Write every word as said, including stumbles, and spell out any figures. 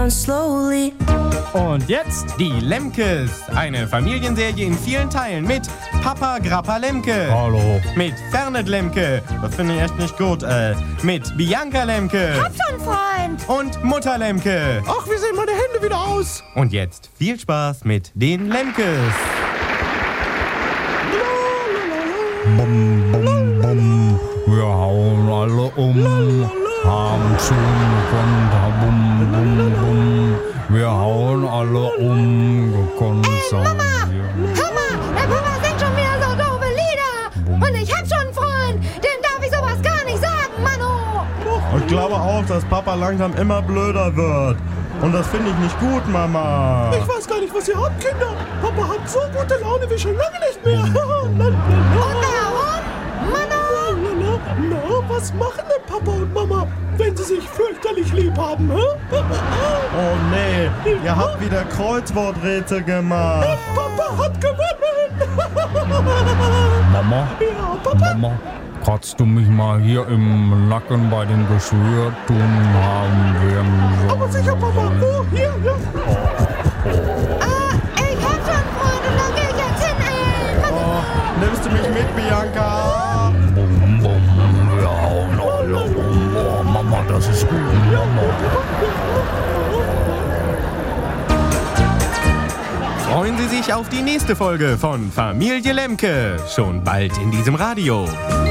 going slowly. Und jetzt die Lemkes. Eine Familienserie in vielen Teilen mit Papa Grappa Lemke. Hallo. Mit Fernet Lemke. Das finde ich echt nicht gut. Äh, mit Bianca Lemke. Hab schon, Freund. Und Mutter Lemke. Ach, wie sehen meine Hände wieder aus? Und jetzt viel Spaß mit den Lemkes. Bum, bum, bum. Wir hauen alle um. Haben schon gekonnt. Bum, bum, bum. Wir hauen alle um. Gekonnt. Ey, Mama! Hör mal! Der Papa singt schon wieder so doofe Lieder. Bum. Und ich hab schon einen Freund. Dem darf ich sowas gar nicht sagen, Mano. Ich glaube auch, dass Papa langsam immer blöder wird. Und das finde ich nicht gut, Mama. Ich weiß gar nicht, was ihr habt, Kinder. Papa hat so gute Laune wie schon lange nicht mehr. Und warum? Mano! Na, na, na, was machen denn Papa und Mama, wenn sie sich fürchterlich lieb haben, hä? Oh nee, ihr habt wieder Kreuzworträtsel gemacht. Papa hat gewonnen! Mama? Ja, Papa? Mama, kratzt du mich mal hier im Nacken bei den Geschwürtungen haben wir... Aber sicher, Papa. Oh, hier, ja. Ah, ich hab schon einen Freund und da geh ich jetzt hin, ey. Mano. Oh, nimmst du mich mit, Bianca? Bum, bum, wir hauen alle um. Oh, Mama, das ist gut, Mama. Freuen Sie sich auf die nächste Folge von Familie Lemke. Schon bald in diesem Radio.